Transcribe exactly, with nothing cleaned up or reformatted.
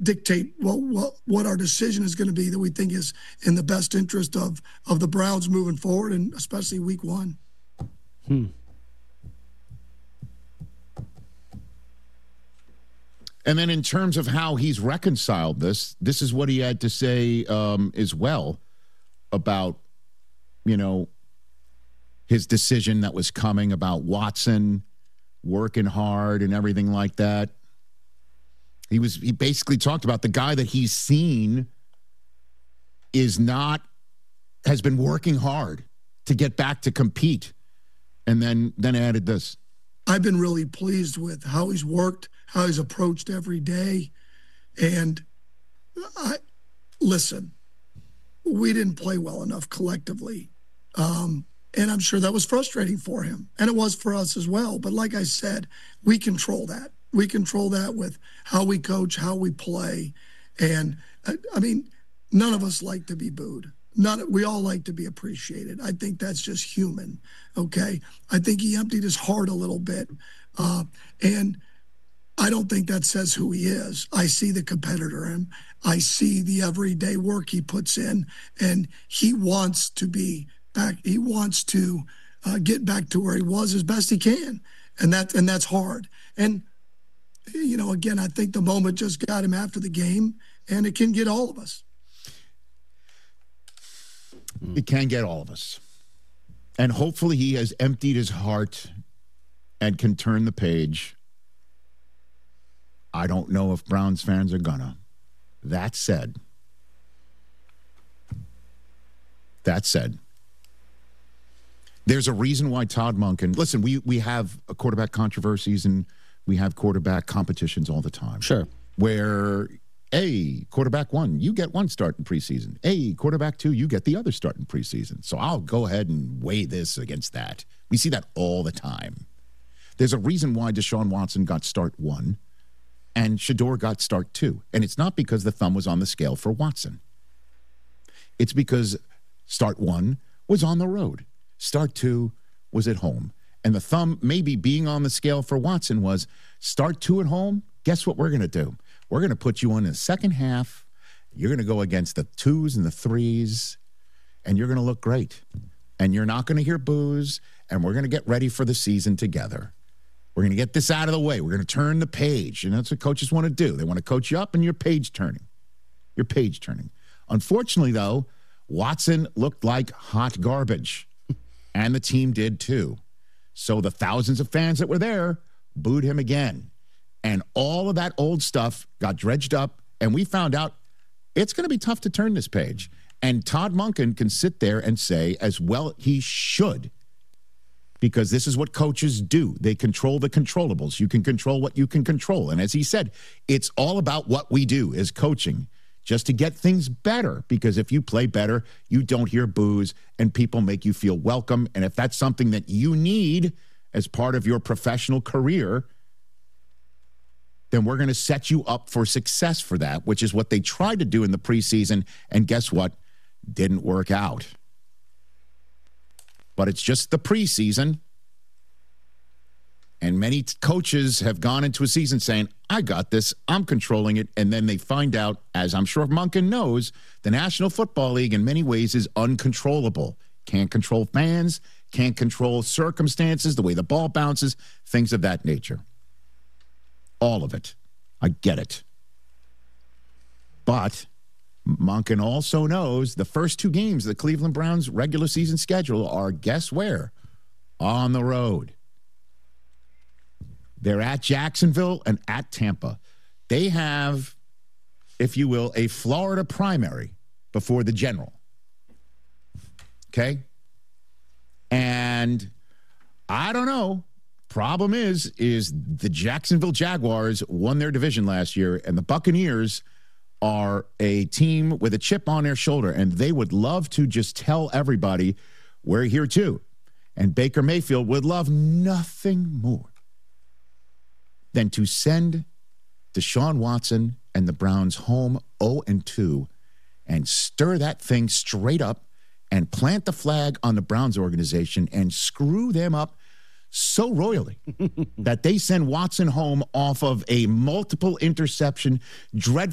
dictate what, what what our decision is going to be that we think is in the best interest of of the Browns moving forward, and especially week one. Hmm. And then in terms of how he's reconciled this, this is what he had to say um, as well about, you know, his decision that was coming about Watson working hard and everything like that. He was he basically talked about the guy that he's seen is not has been working hard to get back to compete, and then then added this. I've been really pleased with how he's worked, how he's approached every day, and I listen. We didn't play well enough collectively, um, and I'm sure that was frustrating for him, and it was for us as well. But like I said, we control that. We control that with how we coach, how we play. And I, I mean, none of us like to be booed. None, we all like to be appreciated. I think that's just human. Okay. I think he emptied his heart a little bit. Uh, and I don't think that says who he is. I see the competitor in him. I see the everyday work he puts in, and he wants to be back. He wants to uh, get back to where he was as best he can. And that, and that's hard. And, you know, again, I think the moment just got him after the game, and it can get all of us. It can get all of us. And hopefully he has emptied his heart and can turn the page. I don't know if Browns fans are gonna. That said, that said, there's a reason why Todd Monken, listen, we, we have a quarterback controversies and we have quarterback competitions all the time. Sure. Where, A, quarterback one, you get one start in preseason. A, quarterback two, you get the other start in preseason. So I'll go ahead and weigh this against that. We see that all the time. There's a reason why Deshaun Watson got start one and Shedeur got start two. And it's not because the thumb was on the scale for Watson. It's because start one was on the road. Start two was at home. And the thumb maybe being on the scale for Watson was start two at home. Guess what we're going to do? We're going to put you in the second half. You're going to go against the twos and the threes, and you're going to look great. And you're not going to hear boos, and we're going to get ready for the season together. We're going to get this out of the way. We're going to turn the page. And that's what coaches want to do. They want to coach you up, and you're page turning. You're page turning. Unfortunately, though, Watson looked like hot garbage, and the team did too. So the thousands of fans that were there booed him again. And all of that old stuff got dredged up, and we found out it's going to be tough to turn this page. And Todd Monken can sit there and say, as well he should, because this is what coaches do. They control the controllables. You can control what you can control. And as he said, it's all about what we do as coaching, just to get things better. Because if you play better, you don't hear boos, and people make you feel welcome. And if that's something that you need as part of your professional career, then we're going to set you up for success for that, which is what they tried to do in the preseason. And guess what? Didn't work out. But it's just the preseason. And many t- coaches have gone into a season saying, I got this, I'm controlling it. And then they find out, as I'm sure Monken knows, the National Football League in many ways is uncontrollable. Can't control fans, can't control circumstances, the way the ball bounces, things of that nature. All of it. I get it. But Monken also knows the first two games of the Cleveland Browns regular season schedule are, guess where? On the road. They're at Jacksonville and at Tampa. They have, if you will, a Florida primary before the general. Okay? And I don't know. Problem is, is the Jacksonville Jaguars won their division last year, and the Buccaneers are a team with a chip on their shoulder, and they would love to just tell everybody, we're here too. And Baker Mayfield would love nothing more than to send Deshaun Watson and the Browns home oh and two and stir that thing straight up and plant the flag on the Browns organization and screw them up so royally that they send Watson home off of a multiple interception, dreadful